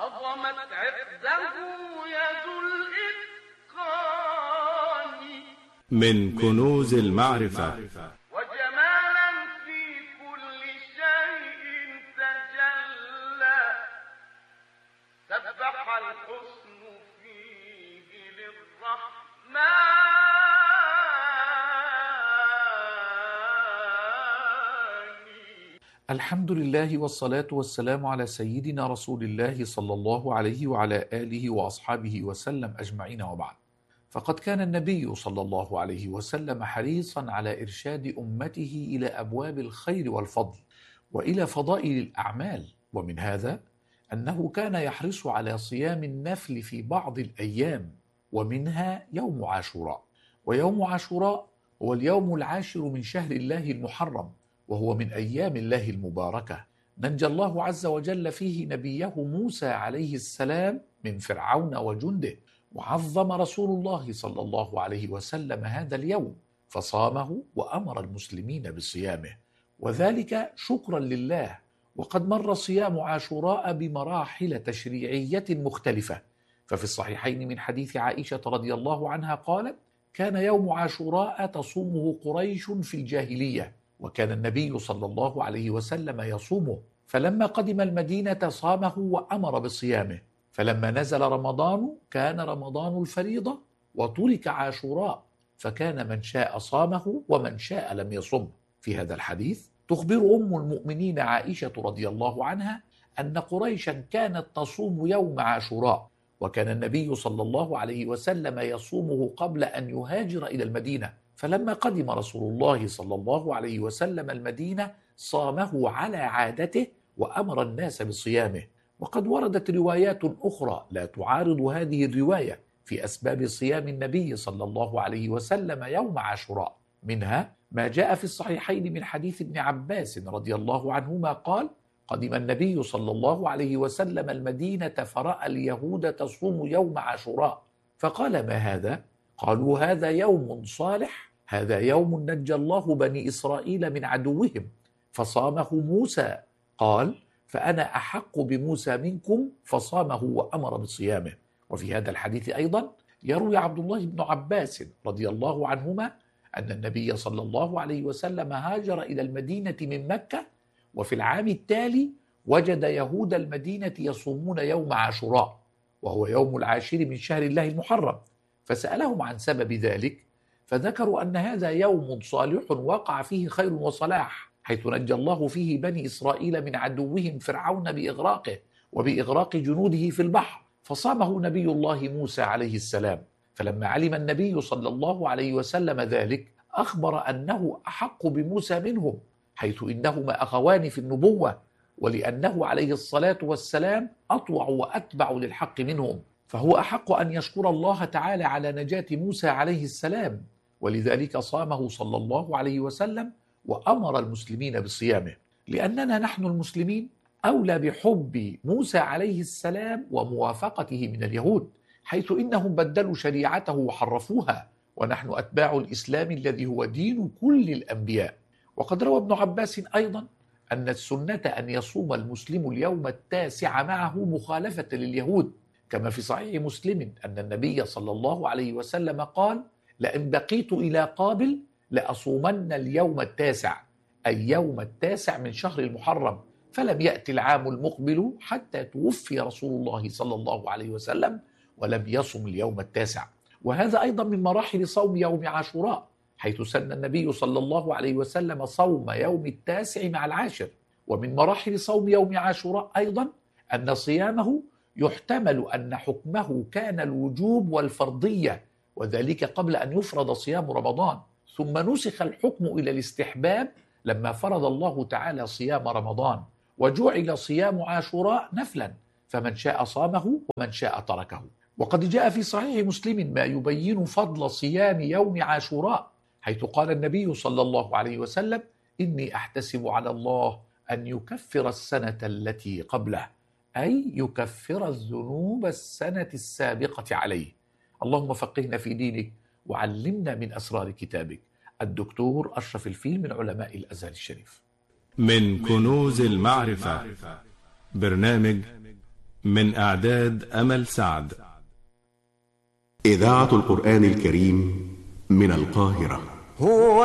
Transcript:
هضمت عقده يد الإتقان من كنوز المعرفة وجمالا في كل شيء تجلى سبح الحسن فيه للرحمن الحمد لله والصلاة والسلام على سيدنا رسول الله صلى الله عليه وعلى آله وأصحابه وسلم أجمعين، وبعد. فقد كان النبي صلى الله عليه وسلم حريصا على إرشاد أمته إلى أبواب الخير والفضل وإلى فضائل الأعمال، ومن هذا أنه كان يحرص على صيام النفل في بعض الأيام، ومنها يوم عاشوراء. ويوم عاشوراء هو اليوم العاشر من شهر الله المحرم، وهو من أيام الله المباركة نجى الله عز وجل فيه نبيه موسى عليه السلام من فرعون وجنده، وعظم رسول الله صلى الله عليه وسلم هذا اليوم فصامه وأمر المسلمين بصيامه، وذلك شكرا لله. وقد مر صيام عاشوراء بمراحل تشريعية مختلفة، ففي الصحيحين من حديث عائشة رضي الله عنها قالت: كان يوم عاشوراء تصومه قريش في الجاهلية، وكان النبي صلى الله عليه وسلم يصومه، فلما قدم المدينة صامه وأمر بصيامه، فلما نزل رمضان كان رمضان الفريضة وترك عاشوراء، فكان من شاء صامه ومن شاء لم يصم. في هذا الحديث تخبر أم المؤمنين عائشة رضي الله عنها أن قريشا كانت تصوم يوم عاشوراء، وكان النبي صلى الله عليه وسلم يصومه قبل أن يهاجر إلى المدينة، فلما قدم رسول الله صلى الله عليه وسلم المدينة صامه على عادته وأمر الناس بصيامه. وقد وردت روايات أخرى لا تعارض هذه الرواية في أسباب صيام النبي صلى الله عليه وسلم يوم عاشوراء، منها ما جاء في الصحيحين من حديث ابن عباس رضي الله عنهما قال: قدم النبي صلى الله عليه وسلم المدينة فرأى اليهود تصوم يوم عاشوراء، فقال: ما هذا؟ قالوا: هذا يوم صالح، هذا يوم نجى الله بني إسرائيل من عدوهم فصامه موسى. قال: فأنا أحق بموسى منكم، فصامه وأمر بصيامه. وفي هذا الحديث أيضا يروي عبد الله بن عباس رضي الله عنهما أن النبي صلى الله عليه وسلم هاجر إلى المدينة من مكة، وفي العام التالي وجد يهود المدينة يصومون يوم عاشوراء، وهو يوم العاشر من شهر الله المحرم، فسألهم عن سبب ذلك، فذكروا أن هذا يوم صالح وقع فيه خير وصلاح، حيث نجى الله فيه بني إسرائيل من عدوهم فرعون بإغراقه وبإغراق جنوده في البحر، فصامه نبي الله موسى عليه السلام. فلما علم النبي صلى الله عليه وسلم ذلك أخبر أنه أحق بموسى منهم، حيث إنهما أخوان في النبوة، ولأنه عليه الصلاة والسلام أطوع وأتبع للحق منهم، فهو أحق أن يشكر الله تعالى على نجاة موسى عليه السلام، ولذلك صامه صلى الله عليه وسلم وأمر المسلمين بصيامه، لأننا نحن المسلمين أولى بحب موسى عليه السلام وموافقته من اليهود، حيث إنهم بدلوا شريعته وحرفوها، ونحن أتباع الإسلام الذي هو دين كل الأنبياء. وقد روى ابن عباس أيضا أن السنة أن يصوم المسلم اليوم التاسع معه مخالفة لليهود، كما في صحيح مسلم أن النبي صلى الله عليه وسلم قال: لئن بقيت إلى قابل لأصومن اليوم التاسع، أي يوم التاسع من شهر المحرم، فلم يأتي العام المقبل حتى توفي رسول الله صلى الله عليه وسلم ولم يصم اليوم التاسع. وهذا أيضا من مراحل صوم يوم عاشوراء، حيث سن النبي صلى الله عليه وسلم صوم يوم التاسع مع العاشر. ومن مراحل صوم يوم عاشوراء أيضا أن صيامه يحتمل أن حكمه كان الوجوب والفرضية، وذلك قبل أن يفرض صيام رمضان، ثم نسخ الحكم إلى الاستحباب لما فرض الله تعالى صيام رمضان، وجعل صيام عاشوراء نفلا، فمن شاء صامه ومن شاء تركه. وقد جاء في صحيح مسلم ما يبين فضل صيام يوم عاشوراء، حيث قال النبي صلى الله عليه وسلم: إني أحتسب على الله أن يكفر السنة التي قبله، أي يكفر الذنوب السنة السابقة عليه. اللهم فقهنا في دينك وعلمنا من أسرار كتابك. الدكتور أشرف الفيل من علماء الأزهر الشريف. من كنوز المعرفة، برنامج من إعداد أمل سعد. إذاعة القرآن الكريم من القاهرة. هو